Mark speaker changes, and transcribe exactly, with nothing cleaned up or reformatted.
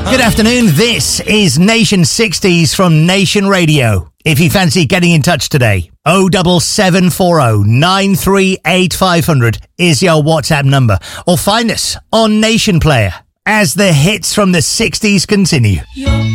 Speaker 1: Good afternoon. This is Nation sixties from Nation Radio. If you fancy getting in touch today, oh double seven four oh nine three eight five hundred is your WhatsApp number. Or find us on Nation Player as the hits from the sixties continue.